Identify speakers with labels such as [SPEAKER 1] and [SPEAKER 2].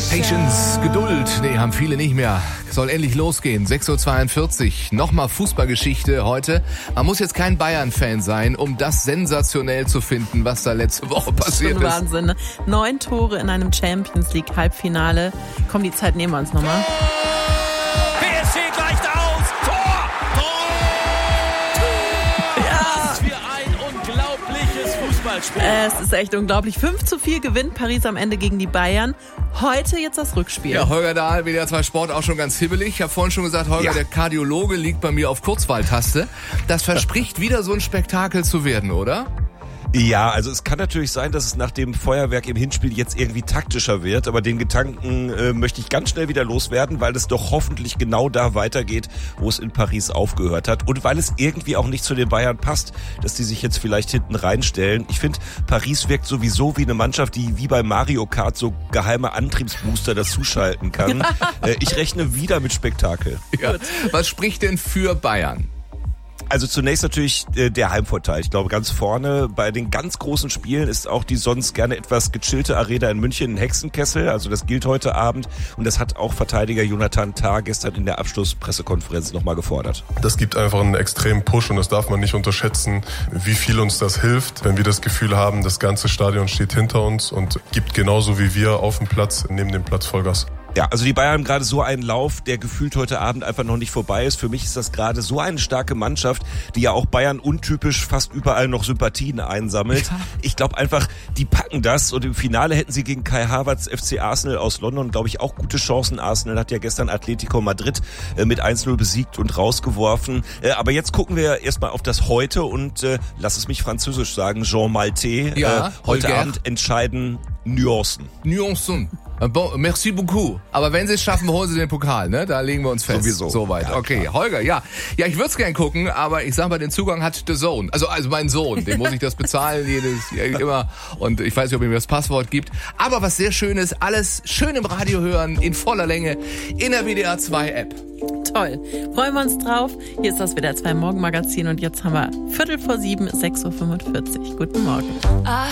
[SPEAKER 1] Patience, Geduld, haben viele nicht mehr. Soll endlich losgehen. 6.42 Uhr. Nochmal Fußballgeschichte heute. Man muss jetzt kein Bayern-Fan sein, um das sensationell zu finden, was da letzte Woche passiert ist.
[SPEAKER 2] Wahnsinn. 9 Tore in einem Champions League Halbfinale. Komm, die Zeit nehmen wir uns nochmal.
[SPEAKER 3] PSG gleicht aus. Tor! Ja! Was für ein unglaubliches Fußballspiel.
[SPEAKER 2] Es ist echt unglaublich. 5:4 gewinnt Paris am Ende gegen die Bayern. Heute jetzt das Rückspiel.
[SPEAKER 1] Ja, Holger Dahl, WDR 2 Sport, auch schon ganz hibbelig. Ich habe vorhin schon gesagt, Holger, der Kardiologe liegt bei mir auf Kurzwahltaste. Das verspricht wieder so ein Spektakel zu werden, oder?
[SPEAKER 4] Ja, also es kann natürlich sein, dass es nach dem Feuerwerk im Hinspiel jetzt irgendwie taktischer wird, aber den Gedanken möchte ich ganz schnell wieder loswerden, weil es doch hoffentlich genau da weitergeht, wo es in Paris aufgehört hat und weil es irgendwie auch nicht zu den Bayern passt, dass die sich jetzt vielleicht hinten reinstellen. Ich finde, Paris wirkt sowieso wie eine Mannschaft, die wie bei Mario Kart so geheime Antriebsbooster dazuschalten kann. Ich rechne wieder mit Spektakel.
[SPEAKER 1] Ja. Was spricht denn für Bayern?
[SPEAKER 4] Also zunächst natürlich der Heimvorteil. Ich glaube, ganz vorne bei den ganz großen Spielen ist auch die sonst gerne etwas gechillte Arena in München ein Hexenkessel. Also das gilt heute Abend und das hat auch Verteidiger Jonathan Tah gestern in der Abschlusspressekonferenz nochmal gefordert.
[SPEAKER 5] Das gibt einfach einen extremen Push und das darf man nicht unterschätzen, wie viel uns das hilft, wenn wir das Gefühl haben, das ganze Stadion steht hinter uns und gibt genauso wie wir auf dem Platz, neben dem Platz Vollgas.
[SPEAKER 4] Ja, also die Bayern haben gerade so einen Lauf, der gefühlt heute Abend einfach noch nicht vorbei ist. Für mich ist das gerade so eine starke Mannschaft, die ja auch Bayern untypisch fast überall noch Sympathien einsammelt. Ja. Ich glaube einfach, die packen das und im Finale hätten sie gegen Kai Havertz FC Arsenal aus London, glaube ich, auch gute Chancen. Arsenal hat ja gestern Atletico Madrid mit 1-0 besiegt und rausgeworfen. Aber jetzt gucken wir erstmal auf das Heute und lass es mich französisch sagen, Jean Maltais.
[SPEAKER 1] Ja,
[SPEAKER 4] heute Abend entscheiden Nuancen.
[SPEAKER 1] Nuancen. Bon, merci beaucoup. Aber wenn sie es schaffen, holen sie den Pokal, ne? Da legen wir uns fest.
[SPEAKER 4] Sowieso.
[SPEAKER 1] Soweit. Ja, okay, klar. Holger, ja. Ja, ich würde es gern gucken, aber ich sag mal, den Zugang hat The Zone. Also mein Sohn, dem muss ich das bezahlen immer. Und ich weiß nicht, ob er mir das Passwort gibt. Aber was sehr schön ist, alles schön im Radio hören, in voller Länge, in der WDR 2 App.
[SPEAKER 2] Toll. Freuen wir uns drauf. Hier ist das WDR 2 Morgenmagazin und jetzt haben wir 6:45. Guten Morgen.